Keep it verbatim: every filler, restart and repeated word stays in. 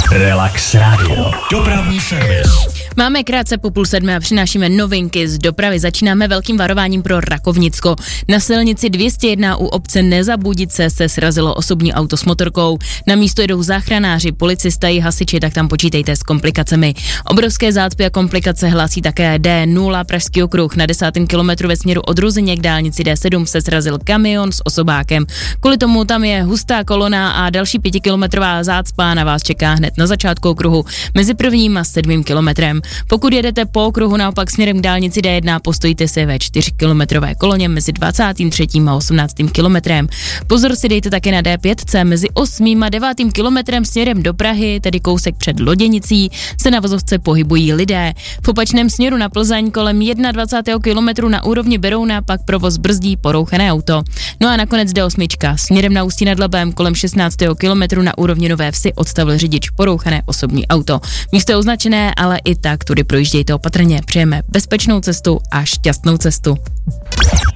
Relax Radio. Dopravní servis. Máme krátce po půl sedmé a přinášíme novinky z dopravy. Začínáme velkým varováním pro Rakovnicko. Na silnici dvě stě jedna u obce Nezabudice se srazilo osobní auto s motorkou. Na místo jedou záchranáři, policisté i hasiči, tak tam počítejte s komplikacemi. Obrovské zácpy a komplikace hlásí také D nula Pražský okruh. Na desátém kilometru ve směru od Ruzyně k dálnici D sedm se srazil kamion s osobákem. Kvůli tomu tam je hustá kolona a další pětikilometrová zácpa na vás čeká hned na začátku okruhu mezi prvním a sedmým kilometrem. Pokud jedete po okruhu naopak směrem k dálnici D jedna, postojíte se ve čtyřkilometrové koloně mezi dvacátým třetím a osmnáctým kilometrem. Pozor si dejte také na D pět mezi osmým a devátým kilometrem směrem do Prahy, tedy kousek před Loděnicí, se na vozovce pohybují lidé. V opačném směru na Plzeň kolem dvacátého prvního kilometru na úrovni Berouna pak provoz brzdí porouchené auto. No a nakonec D osm směrem na Ústí nad Labem kolem šestnáctého kilometru na úrovni Nové Vsi odstavil řidič porouchené osobní auto. Místo je označené, ale i tak tudy projíždějte opatrně. Přejeme bezpečnou cestu a šťastnou cestu.